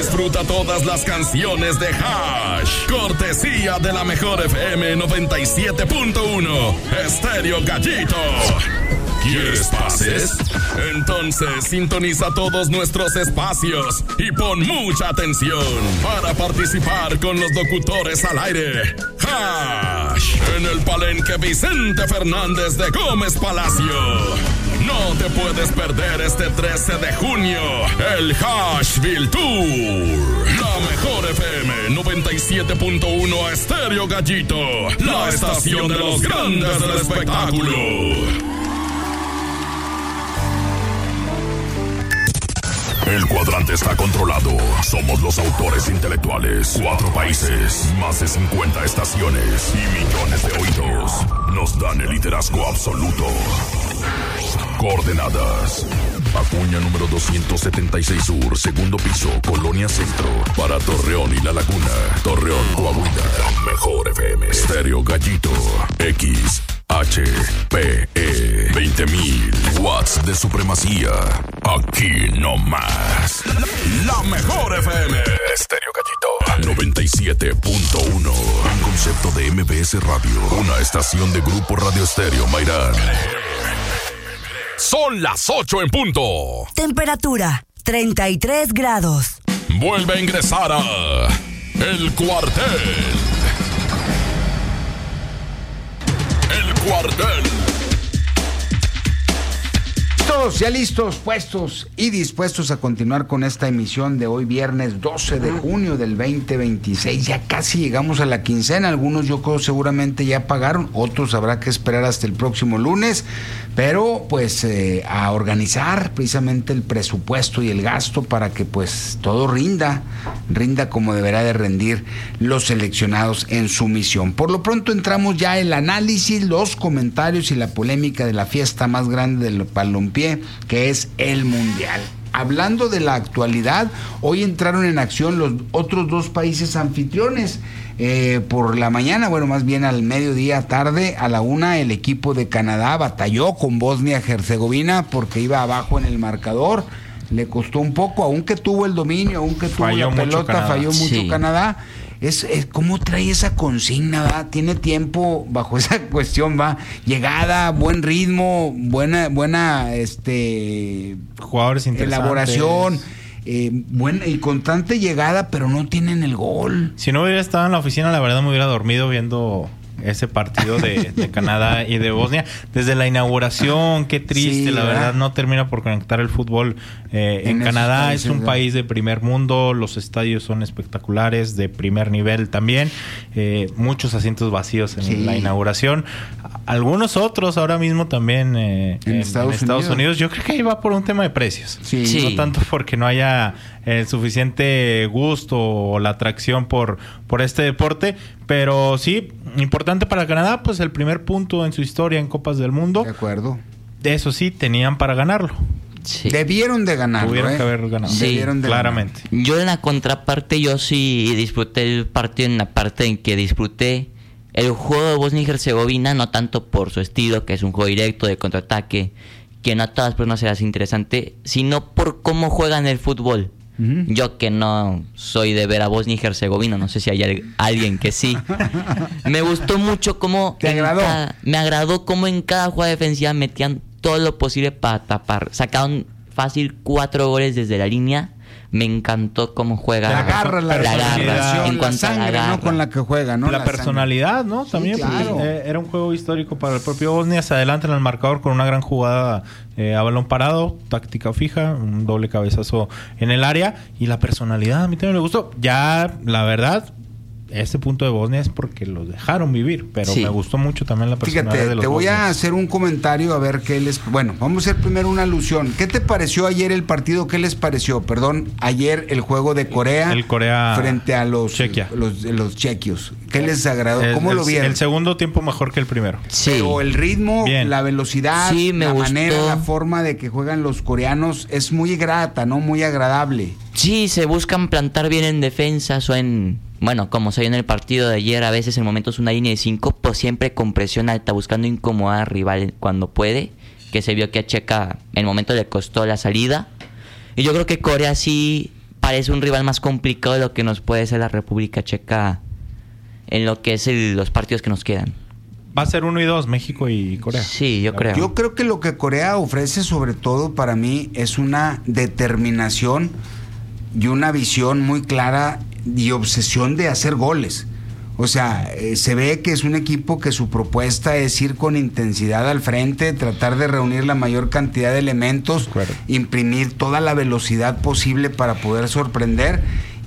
Disfruta todas las canciones de Hash, cortesía de la mejor FM 97.1, Estéreo Gallito. ¿Quieres pases? Entonces sintoniza todos nuestros espacios y pon mucha atención para participar con los locutores al aire. Hash, en el Palenque Vicente Fernández de Gómez Palacio. No te puedes perder este 13 de junio el Hashville Tour. La mejor FM 97.1 Estéreo Gallito, la estación de los grandes del espectáculo. El cuadrante está controlado. Somos los autores intelectuales. 4 países, más de 50 estaciones y millones de oídos nos dan el liderazgo absoluto. Coordenadas: Acuña número 276 Sur, segundo piso, Colonia Centro. Para Torreón y La Laguna, Torreón, Coahuila. Mejor FM. Estéreo Gallito. XHPE 20.000 watts de supremacía. Aquí no más. La mejor FM. Estéreo Gallito 97.1. Un concepto de MBS Radio. Una estación de Grupo Radio Estéreo Mairán. Son las 8 en punto. Temperatura 33 grados. Vuelve a ingresar a El Cuartel. El Cuartel. Todos ya listos, puestos y dispuestos a continuar con esta emisión de hoy viernes 12 de junio del 2026. Ya casi llegamos a la quincena. Algunos yo creo seguramente ya pagaron, otros habrá que esperar hasta el próximo lunes, pero pues a organizar precisamente el presupuesto y el gasto para que pues todo rinda como deberá de rendir los seleccionados en su misión. Por lo pronto entramos ya en el análisis, los comentarios y la polémica de la fiesta más grande del balompié, que es el Mundial. Hablando de la actualidad, hoy entraron en acción los otros 2 países anfitriones. Por la mañana, bueno, más bien al mediodía tarde, a la 1, el equipo de Canadá batalló con Bosnia-Herzegovina porque iba abajo en el marcador. Le costó un poco, aunque tuvo el dominio, aunque tuvo la pelota, falló mucho Canadá. Es ¿cómo trae esa consigna, va? Tiene tiempo bajo esa cuestión, va. Llegada, buen ritmo, buena jugadores interesantes, elaboración, buena y constante llegada, pero no tienen el gol. Si no hubiera estado en la oficina, la verdad me hubiera dormido viendo ese partido de Canadá y de Bosnia. Desde la inauguración, qué triste, la verdad, no termina por conectar el fútbol en Canadá. Países, es un país de primer mundo, los estadios son espectaculares, de primer nivel también, muchos asientos vacíos en la inauguración. Algunos otros ahora mismo también en Estados Unidos. Yo creo que ahí va por un tema de precios. No tanto porque no haya el suficiente gusto o la atracción por este deporte, pero sí, importante para Canadá, pues el primer punto en su historia en Copas del Mundo. De acuerdo. Eso sí, tenían para ganarlo. Sí. Debieron de ganarlo. Tuvieron que haber ganado. Sí, claramente. Yo en la contraparte, yo sí disfruté el partido en la parte en que disfruté el juego de Bosnia y Herzegovina, no tanto por su estilo, que es un juego directo de contraataque, que no a todas las personas se hace interesante, sino por cómo juegan el fútbol. Yo que no soy de ver a Bosnia y Herzegovina, no sé si hay alguien que sí. Me gustó mucho cómo... ¿Te agradó? Me agradó cómo en cada jugada defensiva metían todo lo posible para tapar. Sacaron fácil 4 goles desde la línea. Me encantó cómo juega. La garra, en cuanto la sangre, a la garra, ¿no? Con la que juega, ¿no? La personalidad, ¿no? También, claro. Era un juego histórico para el propio Bosnia. Se adelantan al marcador con una gran jugada a balón parado, táctica fija, un doble cabezazo en el área. Y la personalidad a mí también me gustó. Ya, la verdad, este punto de Bosnia es porque los dejaron vivir, pero me gustó mucho también la personalidad de los te voy bosnios. a hacer un comentario a ver qué les... Bueno, vamos a hacer primero una alusión. ¿Qué te pareció ayer el partido? ¿Qué les pareció? Perdón, ayer el juego de Corea, frente a los Chequia. los chequios. ¿Qué les agradó? ¿Cómo lo vieron? El segundo tiempo mejor que el primero. Sí. Pero el ritmo, bien, la velocidad, la manera, la forma de que juegan los coreanos es muy grata, ¿no? Muy agradable. Sí, se buscan plantar bien en defensas o en... Bueno, como se vio en el partido de ayer, a veces en momentos una línea de 5, pues siempre con presión alta, buscando incomodar al rival cuando puede, que se vio que a Checa en el momento le costó la salida. Y yo creo que Corea sí parece un rival más complicado de lo que nos puede ser la República Checa en lo que es los partidos que nos quedan. Va a ser 1 y 2, México y Corea. Sí, yo creo. Yo creo que lo que Corea ofrece, sobre todo para mí, es una determinación y una visión muy clara y obsesión de hacer goles. O sea, se ve que es un equipo que su propuesta es ir con intensidad al frente, tratar de reunir la mayor cantidad de elementos, imprimir toda la velocidad posible para poder sorprender.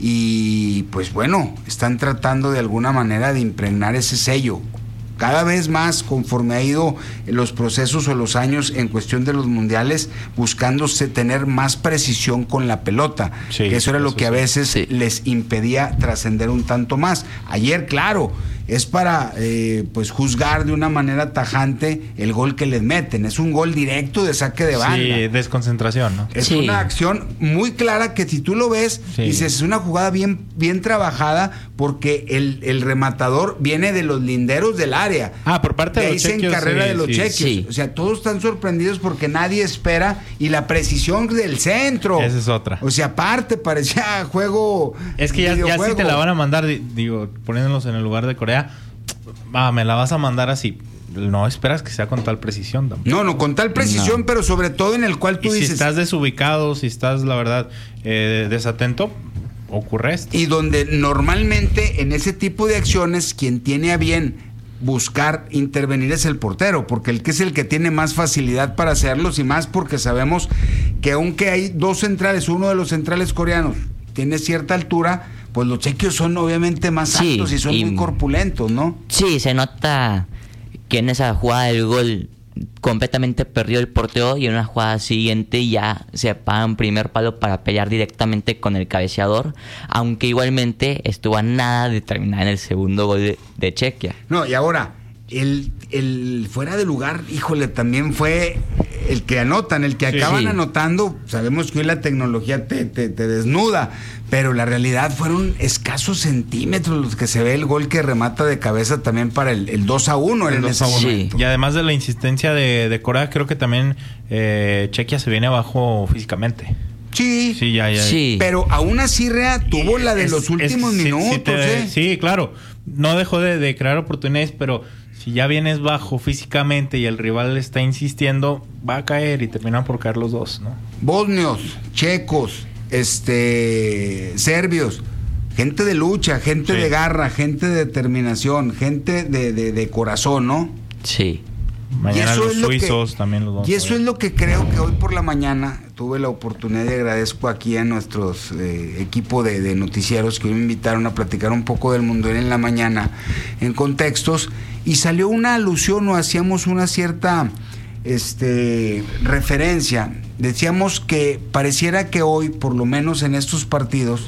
Y pues bueno, están tratando de alguna manera de impregnar ese sello. Cada vez más, conforme ha ido los procesos o los años en cuestión de los mundiales, buscándose tener más precisión con la pelota, que eso era lo que a veces les impedía trascender un tanto más. Ayer, claro, es para pues juzgar de una manera tajante el gol que les meten. Es un gol directo de saque de banda. Sí, desconcentración, ¿no? Es una acción muy clara que si tú lo ves, dices, es una jugada bien trabajada, porque el rematador viene de los linderos del área. Por parte de los chequios. En carrera de los chequios. O sea, todos están sorprendidos porque nadie espera, y la precisión del centro. Esa es otra. O sea, aparte parecía juego. Es que ya si te la van a mandar, digo, poniéndolos en el lugar de Corea, me la vas a mandar así. No esperas que sea con tal precisión tampoco. No, con tal precisión, pero sobre todo en el cual tú dices. Si estás desubicado, si estás, la verdad, desatento, ocurre esto. Y donde normalmente en ese tipo de acciones quien tiene a bien buscar intervenir es el portero, porque el que es el que tiene más facilidad para hacerlos, y más porque sabemos que aunque hay dos centrales, uno de los centrales coreanos tiene cierta altura, pues los chequios son obviamente más altos y son muy corpulentos, ¿no? Sí, se nota que en esa jugada del gol completamente perdió el portero, y en una jugada siguiente ya se para en primer palo para pelear directamente con el cabeceador, aunque igualmente estuvo a nada de terminar en el segundo gol de Chequia. No, y ahora el fuera de lugar, híjole, también fue el que anotan, el que acaban anotando. Sabemos que hoy la tecnología te desnuda, pero la realidad fueron escasos centímetros los que se ve el gol que remata de cabeza también para el 2-1 en ese momento. Y además de la insistencia de Corea, creo que también Chequia se viene abajo físicamente. Sí, ya. Sí. Pero aún así, Rea, tuvo la de los últimos minutos. Sí, claro. No dejó de crear oportunidades, pero si ya vienes bajo físicamente y el rival está insistiendo, va a caer y terminan por caer los dos, ¿no? Bosnios, checos, serbios, gente de lucha, gente de garra, gente de determinación, gente de corazón, ¿no? Sí. Mañana los suizos también los vamos a ver. Y eso es lo que creo que hoy por la mañana tuve la oportunidad, y agradezco aquí a nuestros equipo de noticieros que hoy me invitaron a platicar un poco del Mundial en la mañana en contextos, y salió una alusión, o hacíamos una cierta referencia. Decíamos que pareciera que hoy, por lo menos en estos partidos,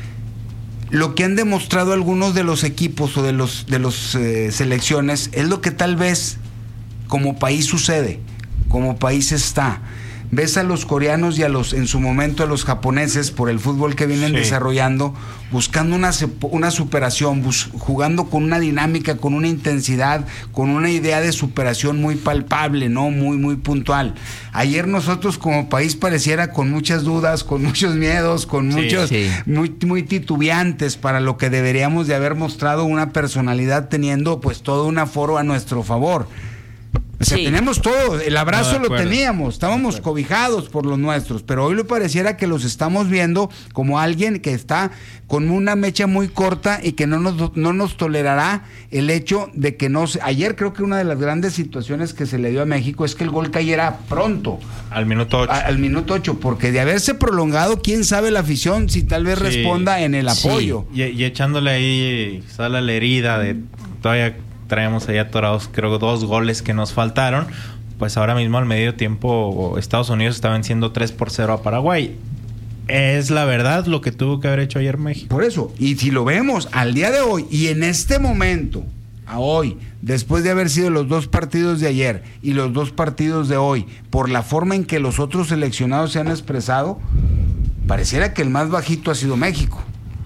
lo que han demostrado algunos de los equipos o de los selecciones es lo que tal vez como país sucede, como país está. Ves a los coreanos y en su momento a los japoneses, por el fútbol que vienen desarrollando, buscando una superación, jugando con una dinámica, con una intensidad, con una idea de superación muy palpable, ¿no? Muy, muy puntual. Ayer nosotros como país pareciera con muchas dudas, con muchos miedos, con muchos, muy, muy titubeantes para lo que deberíamos de haber mostrado una personalidad, teniendo pues todo un aforo a nuestro favor. O sea, tenemos todo, el abrazo lo teníamos, estábamos cobijados por los nuestros, pero hoy le pareciera que los estamos viendo como alguien que está con una mecha muy corta y que no nos tolerará el hecho de que ayer creo que una de las grandes situaciones que se le dio a México es que el gol cayera pronto. Al minuto 8. Al minuto 8, porque de haberse prolongado, quién sabe la afición si tal vez responda en el apoyo. Y echándole ahí sal a la herida de todavía traemos ahí atorados, creo, 2 goles que nos faltaron. Pues ahora mismo al medio tiempo Estados Unidos está venciendo 3-0 a Paraguay. Es la verdad lo que tuvo que haber hecho ayer México. Por eso, y si lo vemos al día de hoy y en este momento, a hoy, después de haber sido los 2 partidos de ayer y los 2 partidos de hoy, por la forma en que los otros seleccionados se han expresado, pareciera que el más bajito ha sido México.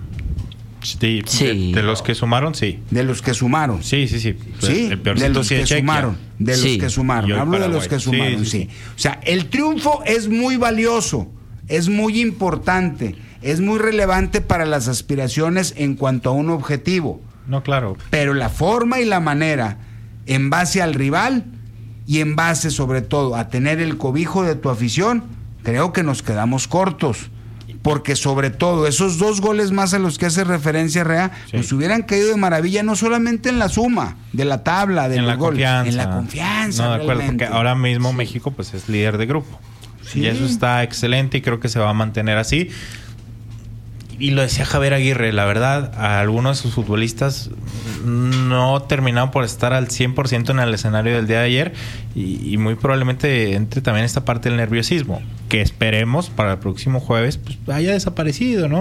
Sí. De los que sumaron, sí. De los que sumaron. Sí. El peorcito de los que sumaron. De los que sumaron. Hablo de los que sumaron, sí. O sea, el triunfo es muy valioso, es muy importante. es muy relevante para las aspiraciones en cuanto a un objetivo. No, claro. Pero la forma y la manera, en base al rival y en base sobre todo a tener el cobijo de tu afición, creo que nos quedamos cortos. Porque sobre todo esos 2 goles más a los que hace referencia Rea, sí, nos hubieran caído de maravilla, no solamente en la suma de la tabla, de los goles, en la confianza. No, de acuerdo, porque ahora mismo México pues es líder de grupo. Sí. Y eso está excelente y creo que se va a mantener así. Y lo decía Javier Aguirre, la verdad, a algunos de sus futbolistas no terminaron por estar al 100% en el escenario del día de ayer y muy probablemente entre también esta parte del nerviosismo, que esperemos para el próximo jueves pues haya desaparecido, ¿no?